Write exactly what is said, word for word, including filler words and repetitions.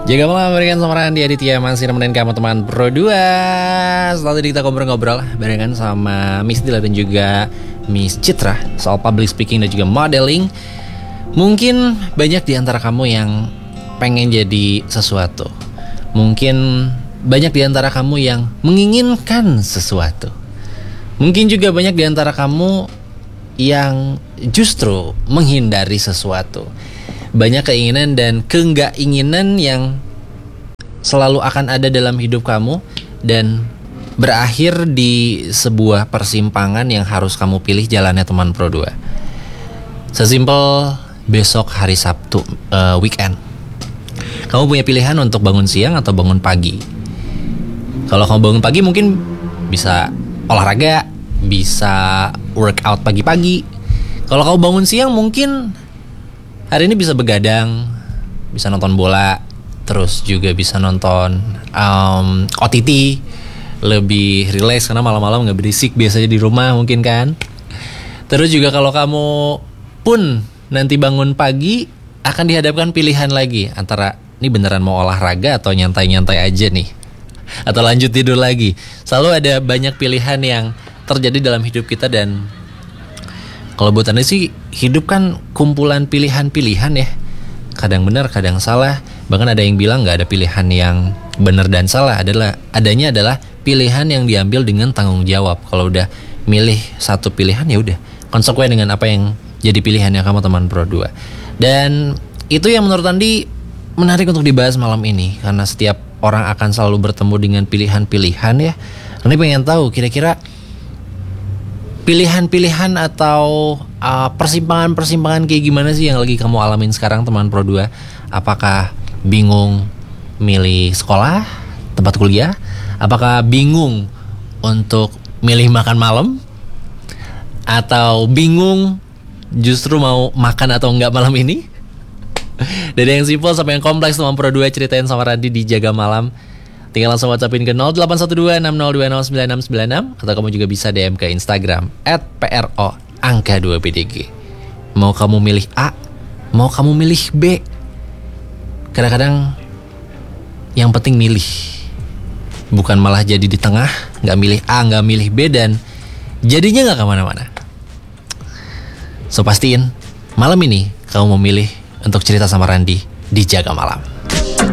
Jaga malam barengan sama Randy Aditya, masih nemenin kamu teman Pro dua. Setelah tadi kita ngobrol-ngobrol barengan sama Miss Dila dan juga Miss Citra soal public speaking dan juga modeling. Mungkin banyak di antara kamu yang pengen jadi sesuatu. Mungkin banyak di antara kamu yang menginginkan sesuatu. Mungkin juga banyak di antara kamu yang justru menghindari sesuatu. Banyak keinginan dan keenggak-inginan yang selalu akan ada dalam hidup kamu dan berakhir di sebuah persimpangan yang harus kamu pilih jalannya teman Pro dua. Sesimpel besok hari Sabtu, uh, weekend. Kamu punya pilihan untuk bangun siang atau bangun pagi. Kalau kamu bangun pagi mungkin bisa olahraga, bisa workout pagi-pagi. Kalau kamu bangun siang mungkin hari ini bisa begadang, bisa nonton bola, terus juga bisa nonton um, O T T, lebih relax karena malam-malam nggak berisik biasanya di rumah mungkin kan. Terus juga kalau kamu pun nanti bangun pagi akan dihadapkan pilihan lagi antara ini beneran mau olahraga atau nyantai-nyantai aja nih, atau lanjut tidur lagi. Selalu ada banyak pilihan yang terjadi dalam hidup kita dan kalau buat Anda sih, hidup kan kumpulan pilihan-pilihan ya. Kadang benar, kadang salah. Bahkan ada yang bilang gak ada pilihan yang benar dan salah. Adalah Adanya adalah pilihan yang diambil dengan tanggung jawab. Kalau udah milih satu pilihan ya udah konsekuen dengan apa yang jadi pilihannya kamu teman Pro dua. Dan itu yang menurut Andi menarik untuk dibahas malam ini. Karena setiap orang akan selalu bertemu dengan pilihan-pilihan ya. Andi pengen tahu kira-kira pilihan-pilihan atau uh, persimpangan-persimpangan kayak gimana sih yang lagi kamu alamin sekarang teman Pro dua? Apakah bingung milih sekolah, tempat kuliah? Apakah bingung untuk milih makan malam? Atau bingung justru mau makan atau enggak malam ini? Dari yang simpel sampai yang kompleks teman Pro dua ceritain sama Randy di Jaga Malam. Tinggal langsung WhatsAppin ke nol delapan satu dua enam nol dua nol sembilan enam sembilan enam atau kamu juga bisa D M ke Instagram at pro angka dua p d g. Mau kamu milih A, mau kamu milih B. Kadang-kadang yang penting milih. Bukan malah jadi di tengah, gak milih A, gak milih B dan jadinya gak kemana-mana. So pastiin malam ini kamu memilih untuk cerita sama Randy di Jaga Malam.